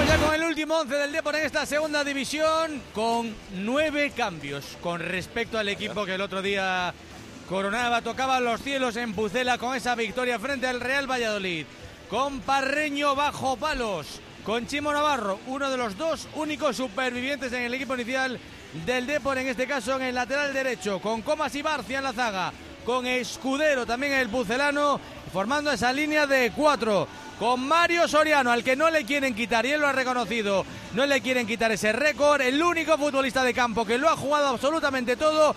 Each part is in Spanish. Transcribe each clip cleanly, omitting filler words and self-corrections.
Ya con el último 11 del Depor en esta segunda división, con 9 cambios con respecto al equipo que el otro día coronaba, tocaba los cielos en Pucela con esa victoria frente al Real Valladolid, con Parreño bajo palos, con Chimo Navarro, uno de los dos únicos supervivientes en el equipo inicial del Depor, en este caso en el lateral derecho, con Comas y Barcia en la zaga, con Escudero también el pucelano, formando esa línea de 4. Con Mario Soriano, al que no le quieren quitar, y él lo ha reconocido, no le quieren quitar ese récord, el único futbolista de campo que lo ha jugado absolutamente todo,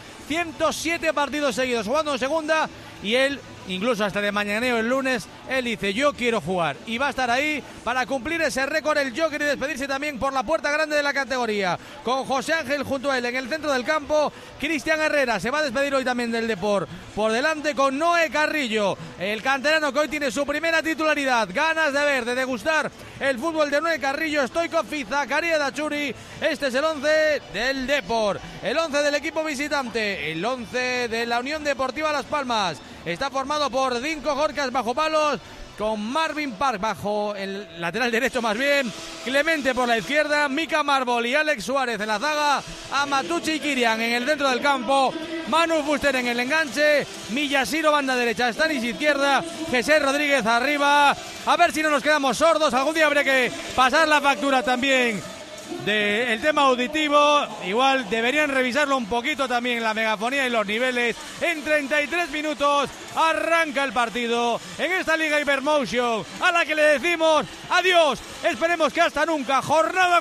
107 partidos seguidos jugando en segunda, y él, incluso hasta de mañaneo el lunes, él dice, yo quiero jugar, y va a estar ahí para cumplir ese récord el Joker y despedirse también por la puerta grande de la categoría, con José Ángel junto a él en el centro del campo. Cristian Herrera se va a despedir hoy también del Depor, por delante con Noé Carrillo, el canterano que hoy tiene su primera titularidad, ganas de ver, de degustar el fútbol de Noé Carrillo, Stoikov y Zakaria Dachuri. Este es el 11 del Depor, el 11 del equipo visitante, el 11 de la Unión Deportiva Las Palmas. Está formado por Dinko Gorkas bajo palos, con Marvin Park bajo el lateral derecho más bien, Clemente por la izquierda, Mika Marbol y Alex Suárez en la zaga, Amatucci y Kirian en el centro del campo, Manu Fuster en el enganche, Miyashiro banda derecha, Stanis izquierda, Jesús Rodríguez arriba. A ver si no nos quedamos sordos, algún día habría que pasar la factura también del tema auditivo, igual deberían revisarlo un poquito también la megafonía y los niveles. En 33 minutos arranca el partido en esta Liga Hypermotion, a la que le decimos adiós, esperemos que hasta nunca. Jornada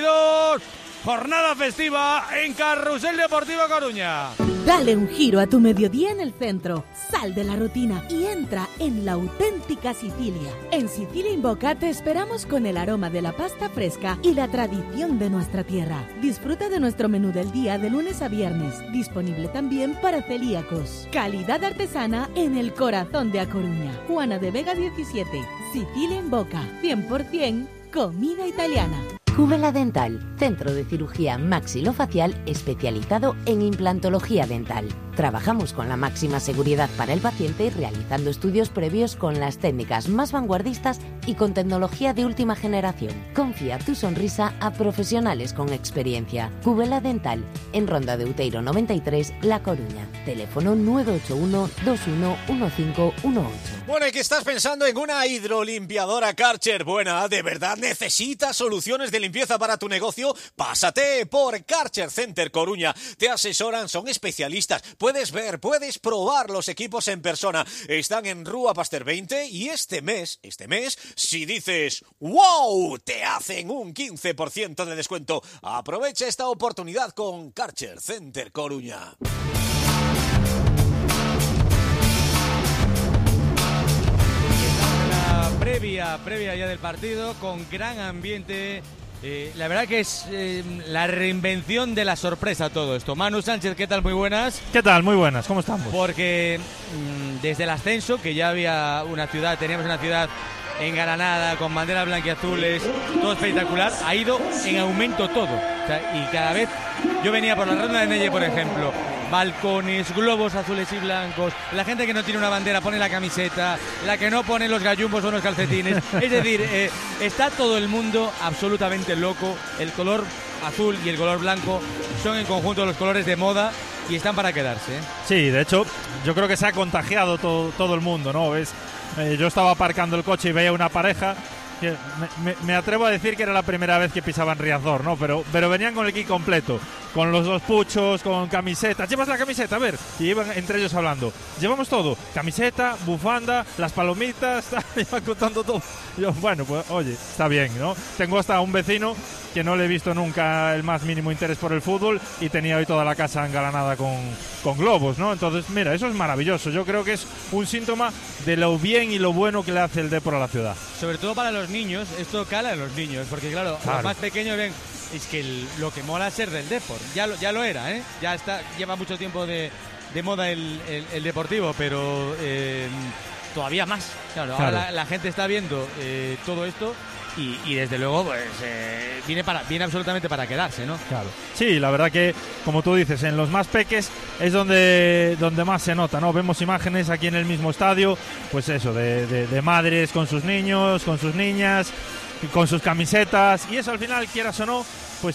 42, jornada festiva en Carrusel Deportivo Coruña. Dale un giro a tu mediodía en el centro, sal de la rutina y entra en la auténtica Sicilia. En Sicilia Invoca te esperamos con el aroma de la pasta fresca y la tradición de nuestra tierra. Disfruta de nuestro menú del día de lunes a viernes, disponible también para celíacos. Calidad artesana en el corazón de A Coruña. Juana de Vega 17, Sicilia Invoca, 100% comida italiana. Cúbela Dental, centro de cirugía maxilofacial especializado en implantología dental. Trabajamos con la máxima seguridad para el paciente, realizando estudios previos con las técnicas más vanguardistas y con tecnología de última generación. Confía tu sonrisa a profesionales con experiencia. Cúbela Dental, en Ronda de Outeiro 93, La Coruña. Teléfono 981 211518. Bueno, ¿y qué estás pensando en una hidrolimpiadora Karcher? Buena, ¿de verdad necesitas soluciones de limpieza para tu negocio? Pásate por Karcher Center Coruña. Te asesoran, son especialistas. Puedes ver, puedes probar los equipos en persona. Están en Rúa Pasteur 20 y este mes, si dices ¡wow!, te hacen un 15% de descuento. Aprovecha esta oportunidad con Karcher Center Coruña. Previa ya del partido, con gran ambiente. La verdad que es la reinvención de la sorpresa todo esto. Manu Sánchez, ¿qué tal? Muy buenas. ¿Qué tal? Muy buenas, ¿cómo estamos? Porque desde el ascenso, que ya había teníamos una ciudad engalanada, con banderas blanquiazules, todo espectacular, ha ido en aumento todo. O sea, y cada vez, yo venía por la ronda de Nelle, por ejemplo, balcones, globos azules y blancos, la gente que no tiene una bandera pone la camiseta, la que no pone los gallumbos son los calcetines. Es decir, está todo el mundo absolutamente loco. El color azul y el color blanco son en conjunto los colores de moda y están para quedarse, ¿eh? Sí, de hecho, yo creo que se ha contagiado todo el mundo, ¿no? ¿Ves? Yo estaba aparcando el coche y veía una pareja que me atrevo a decir que era la primera vez que pisaban Riazor, ¿no? Pero venían con el kit completo, con los dos puchos, con camisetas. ¿Llevas la camiseta? A ver. Y iban entre ellos hablando. Llevamos todo. Camiseta, bufanda, las palomitas, iban contando todo. Yo, bueno, pues oye, está bien, ¿no? Tengo hasta un vecino que no le he visto nunca el más mínimo interés por el fútbol y tenía hoy toda la casa engalanada con globos, ¿no? Entonces, mira, eso es maravilloso. Yo creo que es un síntoma de lo bien y lo bueno que le hace el Depor a la ciudad. Sobre todo para los niños, esto cala a los niños, porque claro, los más pequeños ven, es que lo que mola es ser del Depor, ya lo era, ¿eh? Ya lleva mucho tiempo de moda el deportivo, pero todavía más. Claro. Ahora la gente está viendo todo esto. Y desde luego pues viene absolutamente para quedarse, ¿no? Claro. Sí, la verdad que, como tú dices, en los más peques es donde más se nota, ¿no? Vemos imágenes aquí en el mismo estadio, pues eso, de madres con sus niños, con sus niñas, con sus camisetas, y eso al final, quieras o no, pues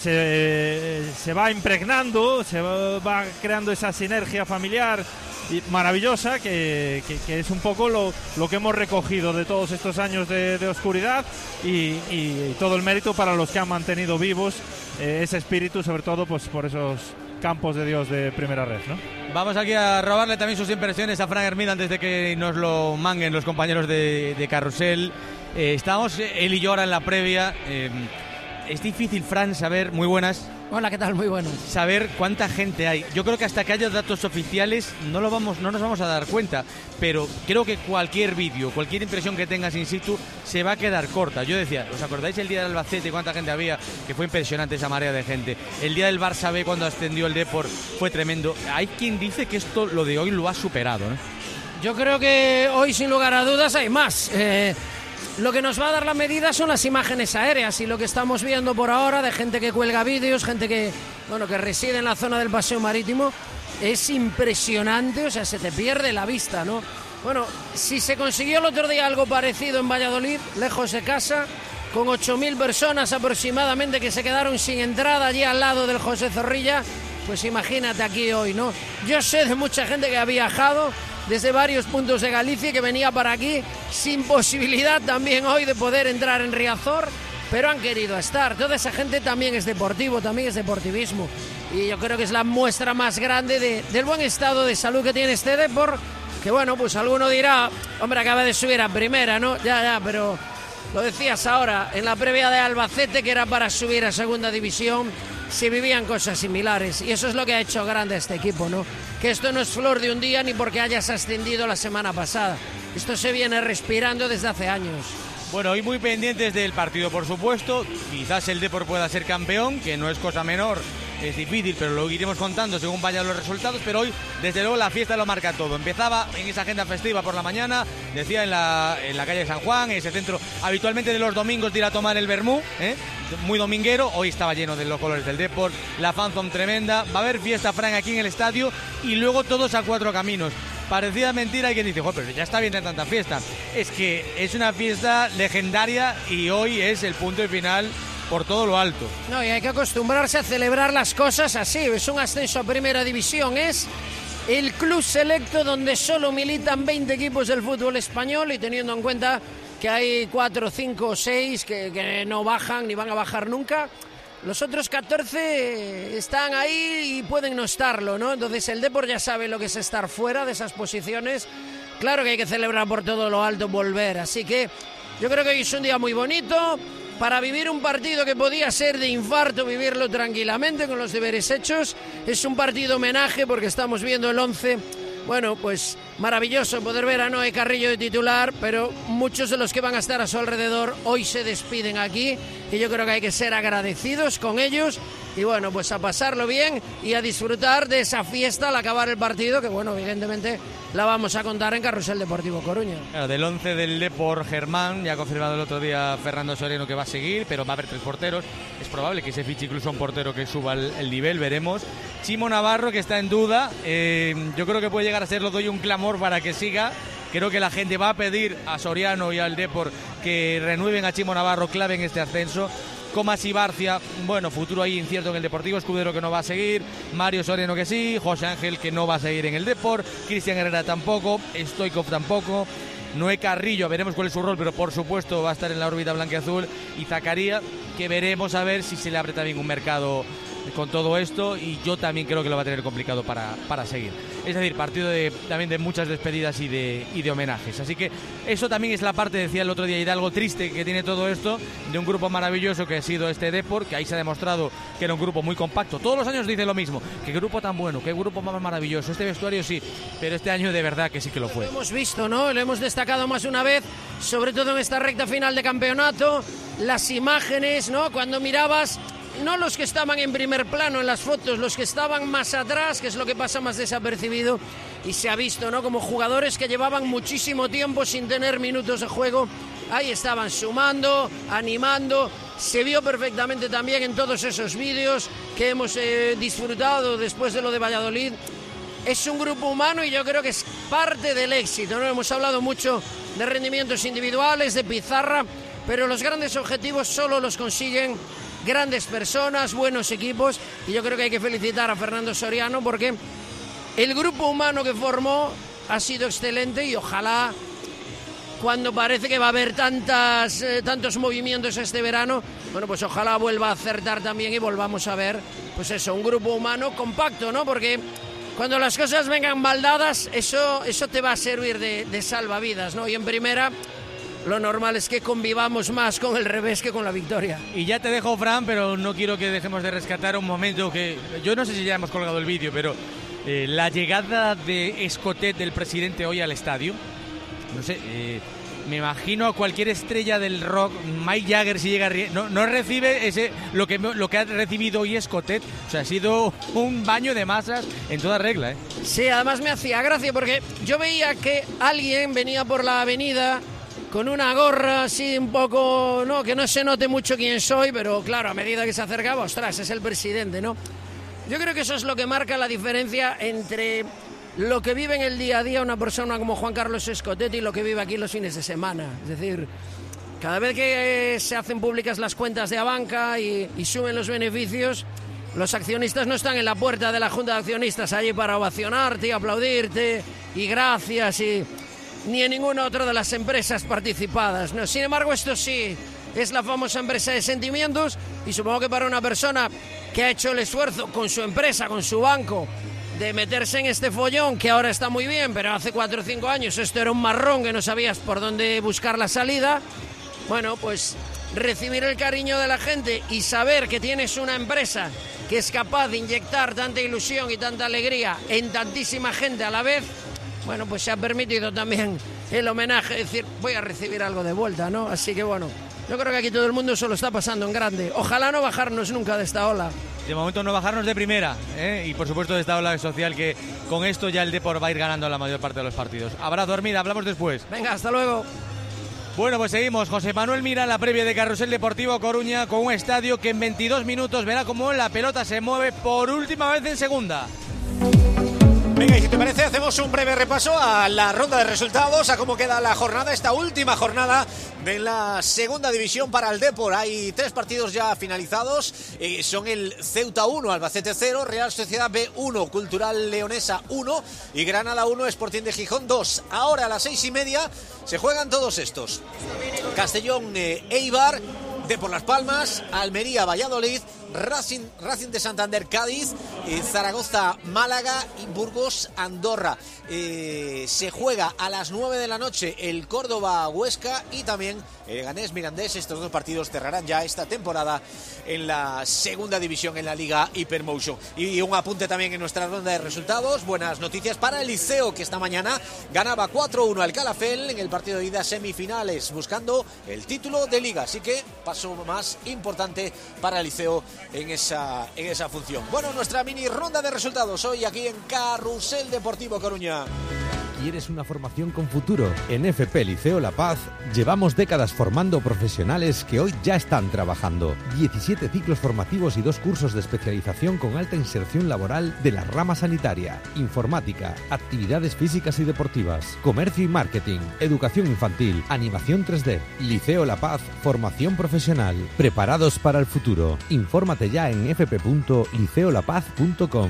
se va impregnando, se va creando esa sinergia familiar maravillosa que es un poco lo que hemos recogido de todos estos años de oscuridad, y todo el mérito para los que han mantenido vivos ese espíritu, sobre todo pues por esos campos de Dios de primera red, ¿no? Vamos aquí a robarle también sus impresiones a Fran Hermida antes de que nos lo manguen los compañeros de Carrusel. Estábamos él y yo ahora en la previa. Es difícil, Fran, saber, muy buenas. Hola, ¿qué tal? Muy buenas. Saber cuánta gente hay. Yo creo que hasta que haya datos oficiales no nos vamos a dar cuenta, pero creo que cualquier vídeo, cualquier impresión que tengas in situ se va a quedar corta. Yo decía, ¿os acordáis el día del Albacete cuánta gente había? Que fue impresionante esa marea de gente. El día del Barça B cuando ascendió el Depor fue tremendo. Hay quien dice que esto, lo de hoy, lo ha superado, ¿no? Yo creo que hoy, sin lugar a dudas, hay más. Lo que nos va a dar la medida son las imágenes aéreas, y lo que estamos viendo por ahora de gente que cuelga vídeos, gente que reside en la zona del Paseo Marítimo, es impresionante. O sea, se te pierde la vista, ¿no? Bueno, si se consiguió el otro día algo parecido en Valladolid, lejos de casa, con 8.000 personas aproximadamente que se quedaron sin entrada allí al lado del José Zorrilla, pues imagínate aquí hoy, ¿no? Yo sé de mucha gente que ha viajado desde varios puntos de Galicia, que venía para aquí sin posibilidad también hoy de poder entrar en Riazor, pero han querido estar. Toda esa gente también es deportivo, también es deportivismo, y yo creo que es la muestra más grande del buen estado de salud que tiene este Depor, que bueno, pues alguno dirá, hombre, acaba de subir a primera, ¿no? Ya, pero lo decías ahora, en la previa de Albacete, que era para subir a segunda división, se vivían cosas similares, y eso es lo que ha hecho grande a este equipo, ¿no? Que esto no es flor de un día ni porque hayas ascendido la semana pasada. Esto se viene respirando desde hace años. Bueno, hoy muy pendientes del partido, por supuesto. Quizás el Depor pueda ser campeón, que no es cosa menor, es difícil, pero lo iremos contando según vayan los resultados. Pero hoy, desde luego, la fiesta lo marca todo. Empezaba en esa agenda festiva por la mañana, decía en la calle de San Juan, en ese centro habitualmente de los domingos de ir a tomar el vermú, muy dominguero. Hoy estaba lleno de los colores del Depor, la fanzone tremenda. Va a haber fiesta, Fran, aquí en el estadio, y luego todos a cuatro caminos. Parecía mentira, hay quien dice, pero ya está bien de tanta fiesta. Es que es una fiesta legendaria, y hoy es el punto y final por todo lo alto. No, y hay que acostumbrarse a celebrar las cosas así. Es un ascenso a primera división, es el club selecto donde solo militan 20 equipos del fútbol español, y teniendo en cuenta que hay 4, 5 o 6 que no bajan ni van a bajar nunca, los otros 14 están ahí y pueden no estarlo, ¿no? Entonces el Depor ya sabe lo que es estar fuera de esas posiciones. Claro que hay que celebrar por todo lo alto volver, así que yo creo que hoy es un día muy bonito para vivir un partido que podía ser de infarto, vivirlo tranquilamente con los deberes hechos. Es un partido homenaje porque estamos viendo el 11. Bueno, pues maravilloso poder ver a Noé Carrillo de titular, pero muchos de los que van a estar a su alrededor hoy se despiden aquí, y yo creo que hay que ser agradecidos con ellos, y bueno, pues a pasarlo bien y a disfrutar de esa fiesta al acabar el partido, que bueno, evidentemente la vamos a contar en Carrusel Deportivo Coruña. Claro, del 11 del Depor, Germán, ya ha confirmado el otro día Fernando Soriano que va a seguir, pero va a haber 3 porteros. Es probable que se fiche incluso un portero que suba el nivel, veremos. Chimo Navarro, que está en duda, yo creo que puede llegar a ser, lo doy un clamor para que siga. Creo que la gente va a pedir a Soriano y al Depor que renueven a Chimo Navarro, clave en este ascenso. Comas y Barcia, bueno, futuro ahí incierto en el Deportivo. Escudero, que no va a seguir. Mario Soriano, que sí. José Ángel, que no va a seguir en el Depor. Cristian Herrera tampoco. Stoikov tampoco. Noé Carrillo, veremos cuál es su rol, pero por supuesto va a estar en la órbita blanquiazul. Y Zacaría, que veremos a ver si se le abre también un mercado con todo esto, y yo también creo que lo va a tener complicado para seguir. Es decir, partido también de muchas despedidas y de homenajes. Así que eso también es la parte, decía el otro día Hidalgo, triste que tiene todo esto, de un grupo maravilloso que ha sido este Depor, que ahí se ha demostrado que era un grupo muy compacto. Todos los años dice lo mismo, qué grupo tan bueno, qué grupo más maravilloso. Este vestuario sí, pero este año de verdad que sí que lo fue. Lo hemos visto, ¿no? Lo hemos destacado más una vez, sobre todo en esta recta final de campeonato. Las imágenes, ¿no? Cuando mirabas, no los que estaban en primer plano en las fotos, los que estaban más atrás, que es lo que pasa más desapercibido, y se ha visto, ¿no? Como jugadores que llevaban muchísimo tiempo sin tener minutos de juego, ahí estaban sumando, animando. Se vio perfectamente también en todos esos vídeos que hemos disfrutado después de lo de Valladolid. Es un grupo humano, y yo creo que es parte del éxito, ¿no? Hemos hablado mucho de rendimientos individuales, de pizarra, pero los grandes objetivos solo los consiguen grandes personas, buenos equipos, y yo creo que hay que felicitar a Fernando Soriano porque el grupo humano que formó ha sido excelente y ojalá, cuando parece que va a haber tantos movimientos este verano, bueno, pues ojalá vuelva a acertar también y volvamos a ver, pues eso, un grupo humano compacto, ¿no? Porque cuando las cosas vengan mal dadas, eso te va a servir de salvavidas, ¿no? Y en primera, lo normal es que convivamos más con el revés que con la victoria. Y ya te dejo, Fran, pero no quiero que dejemos de rescatar un momento que... Yo no sé si ya hemos colgado el vídeo, pero la llegada de Escotet, del presidente, hoy al estadio, no sé, me imagino a cualquier estrella del rock, Mike Jagger, si llega... No recibe lo que ha recibido hoy Escotet. O sea, ha sido un baño de masas en toda regla, ¿eh? Sí, además me hacía gracia porque yo veía que alguien venía por la avenida con una gorra así un poco, no, que no se note mucho quién soy, pero claro, a medida que se acercaba, ostras, es el presidente, ¿no? Yo creo que eso es lo que marca la diferencia entre lo que vive en el día a día una persona como Juan Carlos Escotet y lo que vive aquí los fines de semana. Es decir, cada vez que se hacen públicas las cuentas de Abanca y suben los beneficios, los accionistas no están en la puerta de la Junta de Accionistas allí para ovacionarte y aplaudirte y gracias ni en ninguna otra de las empresas participadas, ¿no? Sin embargo, esto sí es la famosa empresa de sentimientos y supongo que para una persona que ha hecho el esfuerzo con su empresa, con su banco, de meterse en este follón que ahora está muy bien, pero hace 4 o 5 años esto era un marrón que no sabías por dónde buscar la salida, bueno, pues recibir el cariño de la gente y saber que tienes una empresa que es capaz de inyectar tanta ilusión y tanta alegría en tantísima gente a la vez, bueno, pues se ha permitido también el homenaje, es decir, voy a recibir algo de vuelta, ¿no? Así que bueno, yo creo que aquí todo el mundo se lo está pasando en grande. Ojalá no bajarnos nunca de esta ola. De momento no bajarnos de primera, ¿eh? Y por supuesto de esta ola social que con esto ya el Depor va a ir ganando la mayor parte de los partidos. Abrazo, Hermida, hablamos después. Venga, hasta luego. Bueno, pues seguimos. José Manuel Mira, la previa de Carrusel Deportivo Coruña, con un estadio que en 22 minutos verá cómo la pelota se mueve por última vez en segunda. Venga, y si te parece, hacemos un breve repaso a la ronda de resultados, a cómo queda la jornada, esta última jornada de la segunda división para el Depor. Hay 3 partidos ya finalizados, son el Ceuta 1, Albacete 0, Real Sociedad B 1, Cultural Leonesa 1 y Granada 1, Sporting de Gijón 2. Ahora a las 6:30 se juegan todos estos: Castellón, Eibar, Depor Las Palmas, Almería, Valladolid, Racing de Santander, Cádiz, Zaragoza, Málaga y Burgos, Andorra. Se juega a las 9 de la noche el Córdoba, Huesca y también Leganés, Mirandés. Estos 2 partidos cerrarán ya esta temporada en la segunda división, en la Liga Hypermotion. Y un apunte también en nuestra ronda de resultados. Buenas noticias para el Liceo, que esta mañana ganaba 4-1 al Calafell en el partido de ida semifinales, buscando el título de Liga. Así que paso más importante para el Liceo en esa función. Bueno, nuestra mini ronda de resultados hoy aquí en Carrusel Deportivo Coruña. ¿Quieres una formación con futuro? En FP Liceo La Paz llevamos décadas formando profesionales que hoy ya están trabajando. 17 ciclos formativos y 2 cursos de especialización con alta inserción laboral de la rama sanitaria, informática, actividades físicas y deportivas, comercio y marketing, educación infantil, animación 3D. Liceo La Paz, formación profesional, preparados para el futuro. Infórmate ya en fp.liceolapaz.com.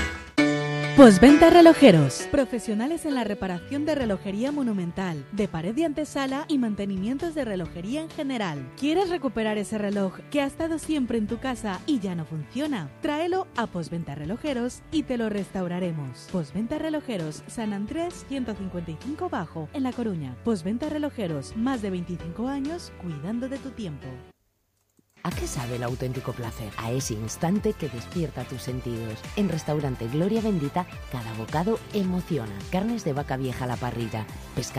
Postventa Relojeros. Profesionales en la reparación de relojería monumental, de pared y antesala y mantenimientos de relojería en general. ¿Quieres recuperar ese reloj que ha estado siempre en tu casa y ya no funciona? Tráelo a Postventa Relojeros y te lo restauraremos. Postventa Relojeros, San Andrés 155 Bajo, en La Coruña. Postventa Relojeros, más de 25 años cuidando de tu tiempo. ¿A qué sabe el auténtico placer? A ese instante que despierta tus sentidos. En Restaurante Gloria Bendita, cada bocado emociona. Carnes de vaca vieja a la parrilla, pescado